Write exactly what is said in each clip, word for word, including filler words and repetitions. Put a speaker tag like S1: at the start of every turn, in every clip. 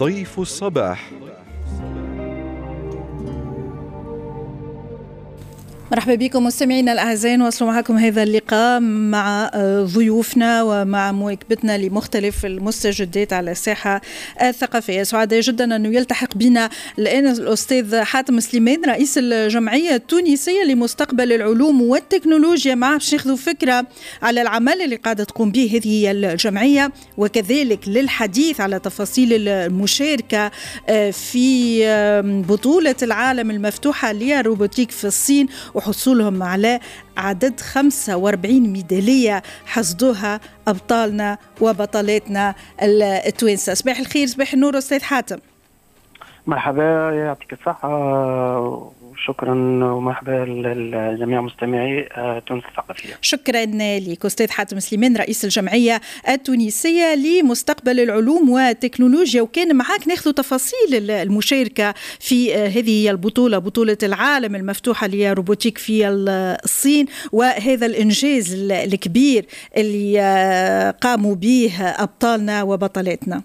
S1: ضيف الصباح.
S2: مرحبا بكم مستمعينا الأعزاء، نواصل معكم هذا اللقاء مع ضيوفنا ومع مواكبتنا لمختلف المستجدات على الساحة الثقافية. سعداء جدا أنه يلتحق بنا الآن الأستاذ حاتم سليمان، رئيس الجمعية التونسية لمستقبل العلوم والتكنولوجيا. معه باش ناخذوا فكرة على العمل اللي قاعدة تقوم به هذه الجمعية، وكذلك للحديث على تفاصيل المشاركة في بطولة العالم المفتوحة للروبوتيك في الصين وحصولهم على عدد خمسة وأربعين ميدالية حصدوها أبطالنا وبطلاتنا التوانسة. صباح الخير، صباح النور أستاذ حاتم.
S3: مرحبا، يعطيك الصحة وشكرا ومرحبا لجميع مستمعي تونس الثقافية.
S2: شكرا لك أستاذ حاتم سليمان، رئيس الجمعية التونسية لمستقبل العلوم والتكنولوجيا. وكان معاك ناخذ تفاصيل المشاركة في هذه البطولة، بطولة العالم المفتوحة للروبوتيك في الصين، وهذا الإنجاز الكبير اللي قاموا به أبطالنا وبطلاتنا.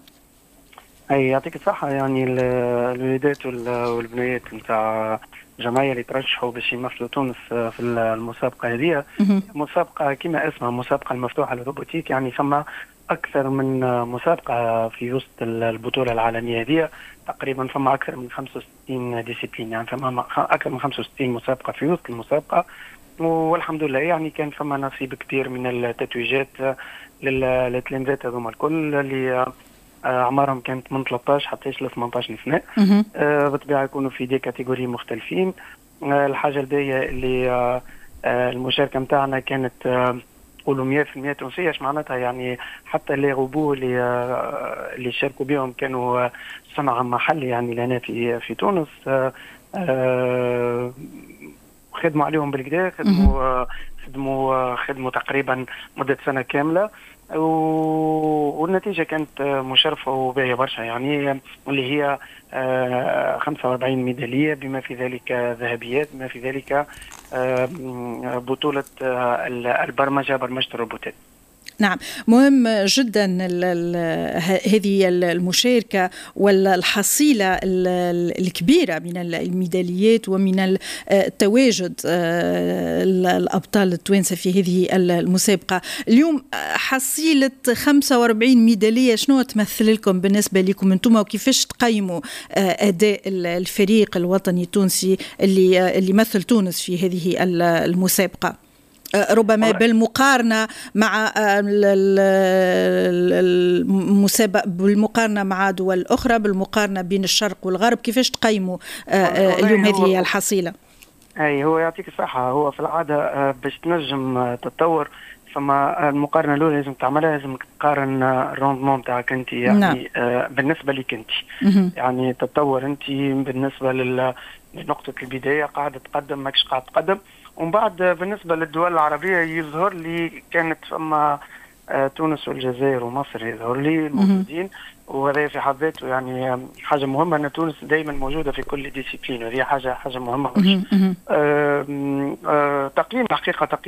S3: اي يعطيك الصحة. يعني الوليدات والبنيات نتاع الجمعية اللي ترشحوا باش يمثلوا تونس في المسابقة هذه، مسابقة كما اسمها مسابقة المفتوحة للروبوتيك، يعني ثم أكثر من مسابقة في وسط البطولة العالمية هذه. تقريبا ثم أكثر من خمسة وستين ديسيبلين، يعني ثم أكثر من خمسة وستين مسابقة في وسط المسابقة، والحمد لله يعني كان ثم نصيب كبير من التتويجات للتلامذات هذوما الكل اللي أعمارهم كانت من ثلاثة عشر حتى ل ثمانية عشر سنة. آه بالطبيعة يكونوا في دي كاتيجوري مختلفين. آه الحاجة الباهية اللي آه آه المشاركة متاعنا كانت قولوا مية في المية تونسية. اش معناتها؟ يعني حتى اللي غبو اللي آه اللي شاركوا بهم كانوا آه صنع محلي، يعني لنا في في تونس. آه آه خدموا عليهم بالكدا، خدموا آه خدموا خدموا تقريبا مدة سنة كاملة، والنتيجة كانت مشرفة وباهية برشا، يعني اللي هي خمسة وأربعين ميدالية، بما في ذلك ذهبيات، بما في ذلك بطولة البرمجة، برمجة الروبوتات.
S2: نعم، مهم جدا هذه المشاركة والحصيلة الكبيرة من الميداليات ومن التواجد الأبطال التوانسة في هذه المسابقة. اليوم حصيلة خمسة وأربعين ميدالية شنو تمثل لكم بالنسبة لكم أنتم، وكيفاش تقيموا أداء الفريق الوطني التونسي اللي اللي مثل تونس في هذه المسابقة، ربما بالمقارنة مع المسابقة، بالمقارنة مع دول أخرى، بالمقارنة بين الشرق والغرب؟ كيفاش تقيموا اليوم هذه الحصيلة؟
S3: أي هو يعطيك الصحة. هو في العادة باش تنجم تتطور، فما المقارنة الأولى لازم تعملها، لازم تقارن الروندمون تاعك أنت، يعني نعم. بالنسبة لك أنت، يعني تتطور أنت بالنسبة لنقطة البداية، قاعدة تقدم ماكش قاعد تقدم. ومن بعد بالنسبة للدول العربية يظهر لي كانت فما تونس والجزائر ومصر يظهر لي موجودين، وهذا في حد ذاته يعني حاجة مهمة أن تونس دائما موجودة في كل ديسيبلين، وهذه حاجة حاجة مهمة. أه أه تقييم الحقيقة تقييم